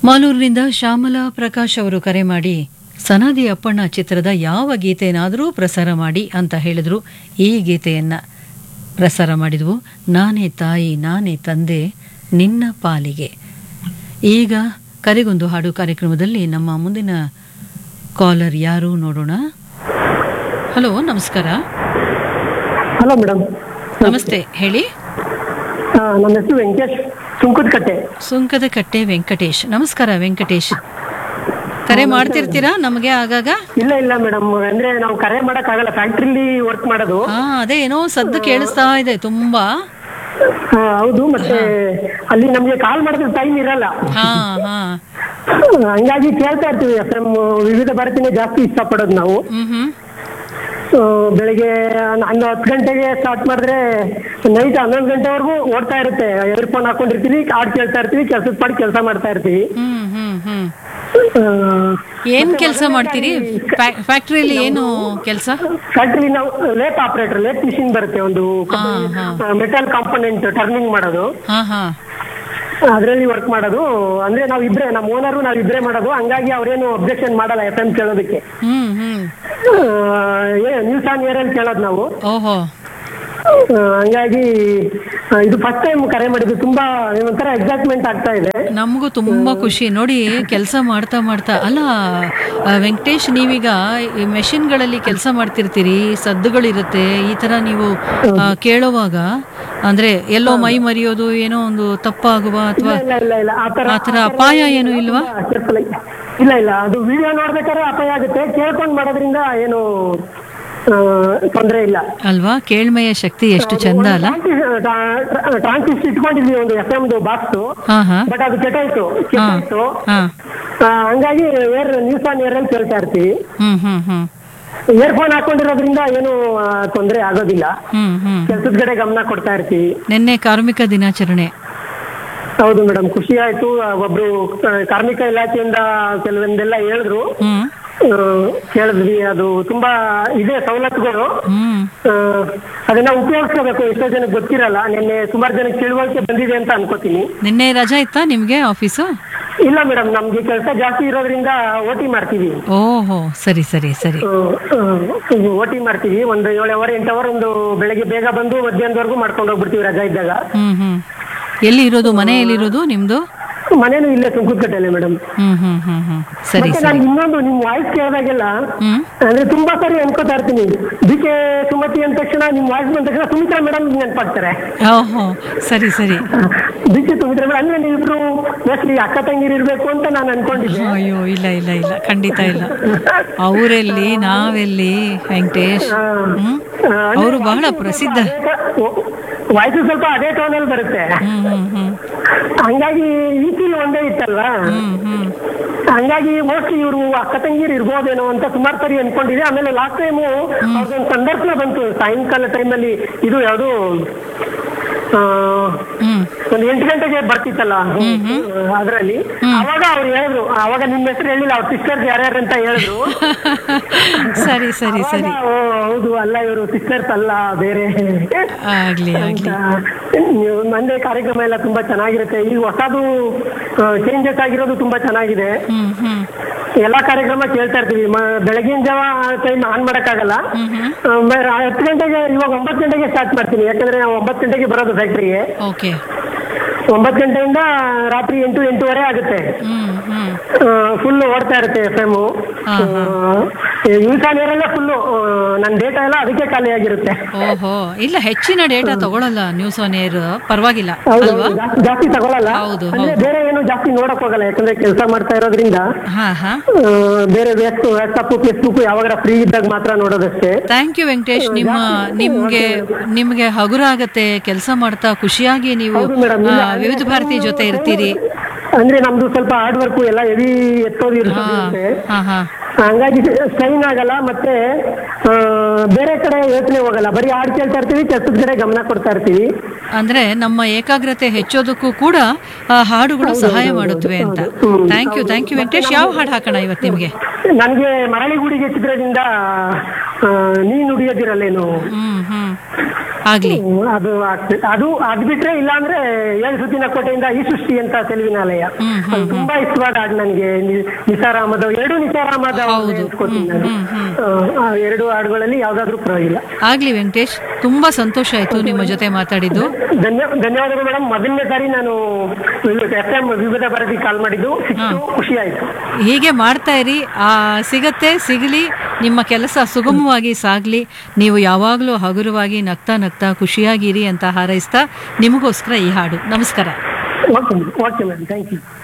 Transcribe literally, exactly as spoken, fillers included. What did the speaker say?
ಮಾಲೂರಿನಿಂದ ಶ್ಯಾಮಲಾ ಪ್ರಕಾಶ್ ಅವರು ಕರೆ ಮಾಡಿ ಸನಾದಿ ಅಪ್ಪಣ್ಣ ಚಿತ್ರದ ಯಾವ ಗೀತೆಯನ್ನಾದರೂ ಪ್ರಸಾರ ಮಾಡಿ ಅಂತ ಹೇಳಿದ್ರು. ಈ ಗೀತೆಯನ್ನ ಪ್ರಸಾರ ಮಾಡಿದ್ವು. ನಾನೇ ತಾಯಿ ನಾನೇ ತಂದೆ ನಿನ್ನ ಪಾಲಿಗೆ. ಈಗ ಕರೆಗೊಂದು ಹಾಡು ಕಾರ್ಯಕ್ರಮದಲ್ಲಿ ನಮ್ಮ ಮುಂದಿನ ಕಾಲರ್ ಯಾರು ನೋಡೋಣ. ಹಲೋ, ನಮಸ್ಕಾರ. Hello madam. ನಮಸ್ತೆ, ಹೇಳಿ. ನನ್ನ ಹೆಸರು ವೆಂಕಟೇಶ್, ಸುಂಕದಕಟ್ಟೆ. ಸುಂಕದಕಟ್ಟೆ ವೆಂಕಟೇಶ್. ನಮಸ್ಕಾರ ವೆಂಕಟೇಶ್. ಕರೆ ಮಾಡ್ತಿರ್ತೀರಾ ನಮಗೆ ಆಗಾಗ? ಇಲ್ಲ ಇಲ್ಲ ಮೇಡಮ್, ಅಂದ್ರೆ ನಾವು ಕರೆ ಮಾಡಕ್ ಆಗಲ್ಲ, ಫ್ಯಾಕ್ಟ್ರಿಲಿ ವರ್ಕ್ ಮಾಡೋದು. ಹಾ, ಅದೇ ಏನೋ ಸದ್ದು ಕೇಳಿಸ್ತಾ ಇದೆ ತುಂಬಾ. ಹಾ, ಹೌದು. ಮತ್ತೆ ಅಲ್ಲಿ ನಮ್ಗೆ ಕಾಲ್ ಮಾಡಿದ್ರೆ ಟೈಮ್ ಇರಲ್ಲ. ಹಾ ಹಾ ಹಂಗಾಗಿ ಕೇಳ್ತಾ ಇರ್ತೀವಿ. ಎಫ್ ಎಂ ವಿವಿಧ ಭಾರತಿನೇ ಜಾಸ್ತಿ ಇಷ್ಟಪಡೋದು ನಾವು. ಹ್ಮ್ ಹ್ಮ್ ಬೆಳಿಗ್ಗೆ ಹನ್ನೊಂದು ಹತ್ತು ಗಂಟೆಗೆ ಸ್ಟಾರ್ಟ್ ಮಾಡಿದ್ರೆ ನೈಟ್ ಹನ್ನೊಂದು ಗಂಟೆವರೆಗೂ ಓಡ್ತಾ ಇರುತ್ತೆ. ಇಯರ್ಫೋನ್ ಹಾಕೊಂಡಿರ್ತೀವಿ, ಹಾಡ್ ಕೇಳ್ತಾ ಇರ್ತೀವಿ, ಕೆಲ್ಸದ ಪಾಡಿ ಕೆಲಸ ಮಾಡ್ತಾ ಇರ್ತೀವಿ. ಹ್ಮ್ ಹ್ಮ್ ಹ್ಮ್ ಏನ್ ಕೆಲಸ ಮಾಡ್ತೀರಿ ಫ್ಯಾಕ್ಟ್ರಿಯಲ್ಲಿ? ಏನು ಕೆಲಸ? ಫ್ಯಾಕ್ಟ್ರಿ ನಾವು ಲೇಪ್ ಆಪರೇಟರ್, ಲೇಪ್ ಮಿಷಿನ್ ಬರುತ್ತೆ, ಒಂದು ಮೆಟಲ್ ಕಾಂಪೋನೆಂಟ್ ಟರ್ನಿಂಗ್ ಮಾಡೋದು, ಹಾ ಹಾ ಅದ್ರಲ್ಲಿ ವರ್ಕ್ ಮಾಡೋದು. ಅಂದ್ರೆ ನಾವ್ ಇಬ್ರೆ, ನಮ್ಮ ಓನರು ನಾವ್ ಇಬ್ರೆ ಮಾಡೋದು. ಹಂಗಾಗಿ ಅವ್ರೇನು ಅಬ್ಜೆಕ್ಷನ್ ಮಾಡಲ್ಲ ಎಫ್ ಎಂ ಕೇಳೋದಕ್ಕೆ. ಹ್ಮ್ ಹ್ಮ್ ನ್ಯೂಸ್ ಆನ್ ಏರ್ ಅಲ್ಲಿ ಕೇಳೋದು ನಾವು. ಓಹೋ. ಹಂಗಾಗಿ ಇದು ಫಸ್ಟ್ ಟೈಮ್ ಕರೆ ಮಾಡಿದ್ದು. ತುಂಬಾ ಒಂಥರ ಎಕ್ಸೈಟ್ಮೆಂಟ್ ಆಗ್ತಾ ಇದೆ. ನಮಗೂ ತುಂಬಾ ಖುಷಿ ನೋಡಿ. ಕೆಲಸ ಮಾಡ್ತಾ ಮಾಡ್ತಾ ಅಲ್ಲ ವೆಂಕಟೇಶ್, ನೀವೀಗ ಈ ಮೆಷಿನ್ಗಳಲ್ಲಿ ಕೆಲಸ ಮಾಡ್ತಿರ್ತೀರಿ, ಸದ್ದುಗಳಿರುತ್ತೆ, ಈ ತರ ನೀವು ಕೇಳುವಾಗ ಅಂದ್ರೆ ಎಲ್ಲೋ ಮೈ ಮರೆಯೋದು, ಏನೋ ಒಂದು ತಪ್ಪಾಗುವ ಅಥವಾ ಆತರ ಅಪಾಯ ಏನು ಇಲ್ವಾ? ಇಲ್ಲ ಇಲ್ಲ, ಅದು ವಿಡಿಯೋ ನೋಡ್ಬೇಕಾದ್ರೆ ಅಪಾಯ ಆಗುತ್ತೆ. ಕೇಳ್ಕೊಂಡ್ ಮಾಡೋದ್ರಿಂದ ಏನು ತೊಂದರೆ ಇಲ್ಲ ಅಲ್ವಾ? ಕೇಳ್ಮೆಯ ಶಕ್ತಿ ಎಷ್ಟು ಚಂದ ಅಲ್ಲ. ಟ್ರಾನ್ಸಿಸ್ಟ್ ಇಟ್ಕೊಂಡಿದ್ವಿ ಒಂದು ಎಫ್ ಎಮ್ದು ಬಾಕ್ಸ್, ಬಟ್ ಅದು ಕೆಟ್ಟಾಯ್ತು ಕೆಟ್ಟಾಯ್ತು ಹಂಗಾಗಿ ಏರ್ ನ್ಯೂಸ್ ಆನ್ ಏರ್ ಅಲ್ಲಿ ಕೇಳ್ತಾ ಇರ್ತೀವಿ. ಹ್ಮ್ ಹ್ಮ್ ಹ್ಮ್ ಇಯರ್ಫೋನ್ ಹಾಕೊಂಡಿರೋದ್ರಿಂದ ಏನು ತೊಂದರೆ ಆಗೋದಿಲ್ಲ. ಕೆಲ್ಸದ ಕಡೆ ಗಮನ ಕೊಡ್ತಾ ಇರ್ತೀವಿ. ನಿನ್ನೆ ಕಾರ್ಮಿಕ ದಿನಾಚರಣೆ. ಹೌದು ಮೇಡಮ್, ಖುಷಿ ಆಯ್ತು. ಒಬ್ರು ಕಾರ್ಮಿಕ ಇಲಾಖೆಯಿಂದ ಕೆಲವೊಂದೆಲ್ಲ ಹೇಳಿದ್ರು, ಕೇಳಿದ್ವಿ. ಅದು ತುಂಬಾ ಇದೆ ಸವಲತ್ತುಗಳು, ಅದನ್ನ ಉಪಯೋಗಿಸ್ಕೋಬೇಕು. ಎಷ್ಟೋ ಜನಕ್ಕೆ ಗೊತ್ತಿರಲ್ಲ. ನಿನ್ನೆ ಸುಮಾರು ಜನಕ್ಕೆ ತಿಳುವಳಿಕೆ ಬಂದಿದೆ ಅಂತ ಅನ್ಕೋತೀನಿ. ನಿನ್ನೆ ರಜಾ ಇತ್ತಾ ನಿಮ್ಗೆ ಆಫೀಸು? ಇಲ್ಲ ಮೇಡಮ್, ನಮ್ಗೆ ಕೆಲಸ ಜಾಸ್ತಿ ಇರೋದ್ರಿಂದ ಓಟಿ ಮಾಡ್ತೀವಿ. ಓಹೋ, ಸರಿ ಸರಿ ಸರಿ. ಓಟಿ ಮಾಡ್ತೀವಿ. ಒಂದು ಏಳು ಅವರ್ ಎಂಟು ಅವರ್ ಒಂದು ಬೆಳಗ್ಗೆ ಬೇಗ ಬಂದು ಮಧ್ಯಾಹ್ನದವರೆಗೂ ಮಾಡ್ಕೊಂಡು ಹೋಗ್ಬಿಡ್ತೀವಿ ರಜಾ ಇದ್ದಾಗ. ಹ್ಮ್ ಹ್ಮ್ ಎಲ್ಲಿ ಇರೋದು? ಮನೆಯಲ್ಲಿ ಇರೋದು ನಿಮ್ದು? ಮನೇನು ಇಲ್ಲೇ ಸುಂಕದಕಟ್ಟೆಲೆ ಮೇಡಮ್. ಹ್ಮ್ ಹ್ಮ್ ಹ್ಮ್ ಹ್ಮ್ ಸರಿ ಮತ್ತೆ ನಾನು ಇನ್ನೊಂದು ನಿಮ್ ವಾಯ್ಸ್ ಕೇಳಿದಾಗೆಲ್ಲ ಅಂದ್ರೆ ತುಂಬಾ ಸಾರಿ ಅನ್ಕೋತಾ ಇರ್ತೀನಿ, ಡಿ ಕೆ ಸುಮತಿ ಅಂದ ತಕ್ಷಣ ನಿಮ್ ವಾಯ್ಸ್ ಬಂದ ತಕ್ಷಣ ಸುಮಿತ್ರಾ ಮೇಡಮ್ ನೆನ್ಪಾಗ್ತಾರೆ. ಓಹೋ, ಸರಿ ಸರಿ. ಡಿ ಕೆ ಸುಮಿತ್ರಾ ಮೇಡಮ್ ಅಂದ್ರೆ ನೀವಿಬ್ರು ಮೋಸ್ಟ್ಲಿ ಅಕ್ಕ ತಂಗಿರು ಇರ್ಬೇಕು ಅಂತ ನಾನು ಅನ್ಕೊಂಡಿದ್ದೆ. ಅಯ್ಯೋ, ಇಲ್ಲ ಇಲ್ಲ ಇಲ್ಲ, ಖಂಡಿತ ಇಲ್ಲ. ಅವರೆಲ್ಲಿ ನಾವೆಲ್ಲಿ ವೆಂಕಟೇಶ್. ಹ್ಮ್ ಅವರು ಬಹಳ ಪ್ರಸಿದ್ಧ. ವಾಯ್ಸು ಸ್ವಲ್ಪ ಅದೇ ಟೋನಲ್ಲಿ ಬರುತ್ತೆ. ಹಂಗಾಗಿ ಈ ಫೀಲ್ ಒಂದೇ ಇತ್ತಲ್ವಾ, ಹಂಗಾಗಿ ಮೋಸ್ಟ್ಲಿ ಇವರು ಅಕ್ಕ ತಂಗಿರು ಇರ್ಬೋದೇನೋ ಅಂತ ಸುಮಾರು ಸರಿ ಅನ್ಕೊಂಡಿದೆ. ಆಮೇಲೆ ಲಾಸ್ಟ್ ಟೈಮು ಅವ್ರದೊಂದು ಸಂದರ್ಶನ ಬಂತು ಸಾಯಂಕಾಲ ಟೈಮಲ್ಲಿ. ಇದು ಯಾವುದು ಒಂದು ಎಂಟು ಗಂಟೆಗೆ ಬರ್ತಿತ್ತಲ್ಲ ಅದ್ರಲ್ಲಿ. ಅವಾಗ ಅವ್ರು ಹೇಳಿದ್ರು, ಅವಾಗ ನಿಮ್ ಹೆಸರು ಹೇಳಿಲ್ಲ, ಅವ್ರ ಸಿಸ್ಟರ್ಸ್ ಯಾರ್ಯಾರು ಅಂತ ಹೇಳಿದ್ರು. ಸರಿ ಸರಿ ಸರಿ. ಹೌದು, ಅಲ್ಲ ಇವರು ಸಿಸ್ಟರ್ಸ್ ಅಲ್ಲ, ಬೇರೆ. ಆಗ್ಲಿ ಆಗ್ಲಿ. ಮಂದೆ ಕಾರ್ಯಕ್ರಮ ಎಲ್ಲ ತುಂಬಾ ಚೆನ್ನಾಗಿರುತ್ತೆ. ಈಗ ಹೊಸದು ಚೇಂಜಸ್ ಆಗಿರೋದು ತುಂಬಾ ಚೆನ್ನಾಗಿದೆ. ಎಲ್ಲಾ ಕಾರ್ಯಕ್ರಮ ಕೇಳ್ತಾ ಇರ್ತೀವಿ. ಬೆಳಗಿನ ಜಾವ ಟೈಮ್ ಆನ್ ಮಾಡಕ್ಕಾಗಲ್ಲ. ಹತ್ತು ಗಂಟೆಗೆ, ಇವಾಗ ಒಂಬತ್ತು ಗಂಟೆಗೆ ಸ್ಟಾರ್ಟ್ ಮಾಡ್ತೀನಿ, ಯಾಕಂದ್ರೆ ನಾವು ಒಂಬತ್ತು ಗಂಟೆಗೆ ಬರೋದು ಫ್ಯಾಕ್ಟ್ರಿಗೆ. ಒಂಬತ್ತು ಗಂಟೆಯಿಂದ ರಾತ್ರಿ ಎಂಟು ಎಂಟೂವರೆ ಆಗುತ್ತೆ. ಫುಲ್ ಓಡ್ತಾ ಇರುತ್ತೆ F M. News on air ಎಲ್ಲ ಫುಲ್ಲು ನನ್ನ ಡೇಟಾ ಎಲ್ಲ ಅದಕ್ಕೆ ಖಾಲಿ ಆಗಿರುತ್ತೆ. ಓಹೋ, ಇಲ್ಲ ಹೆಚ್ಚಿನ ಡೇಟಾ ತಗೊಳಲ್ಲ ನ್ಯೂಸ್ ಆನ್ ಏರ್, ಪರವಾಗಿಲ್ಲ. ಜಾಸ್ತಿ ತಗೊಳಲ್ಲ, ಬೇರೆ ಏನು ಜಾಸ್ತಿ ನೋಡಕ್ ಹೋಗಲ್ಲ, ಯಾಕಂದ್ರೆ ಕೆಲಸ ಮಾಡ್ತಾ ಇರೋದ್ರಿಂದ. ಬೇರೆ ವಾಟ್ಸ್ಆಪ್ ಫೇಸ್ಬುಕ್ ಯಾವಾಗ ಫ್ರೀ ಇದ್ದಾಗ ಮಾತ್ರ ನೋಡೋದಷ್ಟೇ. Thank you Venkatesh. ನಿಮ್ಮ ನಿಮ್ಗೆ ನಿಮ್ಗೆ ಹಗುರ ಆಗತ್ತೆ ಕೆಲಸ ಮಾಡ್ತಾ, ಖುಷಿಯಾಗಿ ನೀವು ವಿವಿಧ ಭಾರತಿ ಜೊತೆ ಇರ್ತೀರಿ. ಅಂದ್ರೆ ನಮ್ದು ಸ್ವಲ್ಪ ಹಾರ್ಡ್ ವರ್ಕ್ ಎಲ್ಲ ಹೆವಿ ಎತ್ತೋದು ಇರುತ್ತೆ, ಹಂಗಾಗಿ ಸ್ಟ್ರೈನ್ ಆಗಲ್ಲ. ಮತ್ತೆ ಬೇರೆ ಕಡೆ ಯೋಚನೆ ಹೋಗಲ್ಲ, ಬರೀ ಹಾಡು ಕೇಳ್ತಾ ಇರ್ತೀವಿ, ಕೆಲಸದ ಕಡೆ ಗಮನ ಕೊಡ್ತಾ ಇರ್ತೀವಿ. ಅಂದ್ರೆ ನಮ್ಮ ಏಕಾಗ್ರತೆ ಹೆಚ್ಚೋದಕ್ಕೂ ಕೂಡ ಹಾಡುಗಳು ಸಹಾಯ ಮಾಡುತ್ತವೆ ಅಂತ. Thank you thank you Venkatesh. ಯಾವ ಹಾಡು ಹಾಕೋಣ ಇವತ್ತು ನಿಮ್ಗೆ? ನನ್ಗೆ ಮರಳಿಗೂಡಿಗೆ ಚಿತ್ರದಿಂದ ಆ, ನೀ ನುಡಿಯದಿರಲ್ಲೇನು ಹ್ಮ್ ಹ್ಮ್ ಆಗ್ಲಿ. ಅದು ಆಗ್ತದೆ. ಅದು ಅದ್ ಬಿಟ್ರೆ ಇಲ್ಲ ಅಂದ್ರೆ ಏಳು ಸುತ್ತಿನ ಕೋಟೆಯಿಂದ ಈ ಸೃಷ್ಟಿ ಅಂತ ತೆಲುಗಿನಾಲಯ, ಅದು ತುಂಬಾ ಇಷ್ಟವಾದ ಹಾಡು ನನಗೆ. ನಿಸಾರ್ ಅಹಮದ್ ಎರಡು ನಿಸಾರ್ ಅಹಮದ್ ಎನ್ಸ್ಕೊತೀನಿ ನಾನು. ಆ, ಎರಡು ಹಾಡುಗಳಲ್ಲಿ ಯಾವ್ದಾದ್ರು ಪರವಾಗಿಲ್ಲ. ಆಗ್ಲಿ ವೆಂಕಟೇಶ್, ತುಂಬಾ ಸಂತೋಷ ಆಯ್ತು ನಿಮ್ಮ ಜೊತೆ ಮಾತಾಡಿದ್ದು. ಧನ್ಯ ಧನ್ಯವಾದಗಳು ಮೇಡಮ್. ಮೊದಲನೇ ಸಾರಿ ನಾನು ಎಫ್ ಎಂ ವಿವಿಧ ಭಾರತಿ ಕಾಲ್ ಮಾಡಿದ್ದು, ಸಿಕ್ತು, ಖುಷಿ ಆಯ್ತು. ಹೀಗೆ ಮಾಡ್ತಾ ಇರಿ, ಆ ಸಿಗತ್ತೆ ಸಿಗಲಿ, ನಿಮ್ಮ ಕೆಲಸ ಸುಗಮವಾಗಿ ಸಾಗ್ಲಿ, ನೀವು ಯಾವಾಗಲೂ ಹಗುರವಾಗಿ ನಗ್ತಾ ನಗ್ತಾ ಖುಷಿಯಾಗಿರಿ ಅಂತ ಹಾರೈಸ್ತಾ ನಿಮಗೋಸ್ಕರ ಈ ಹಾಡು. ನಮಸ್ಕಾರ. Okay okay madam, thank you.